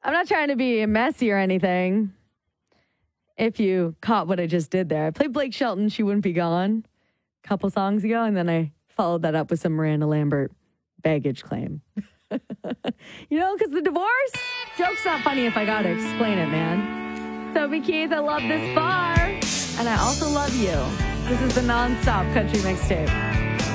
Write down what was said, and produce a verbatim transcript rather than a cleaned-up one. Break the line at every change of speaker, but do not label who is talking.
I'm not trying to be messy or anything. If you caught what I just did there. I played Blake Shelton, She Wouldn't Be Gone, a couple songs ago, and then I followed that up with some Miranda Lambert baggage claim. You know, because the divorce, joke's not funny if I gotta explain it, man. Toby Keith, I love this bar, and I also love you. This is the Non-Stop Country Mixtape.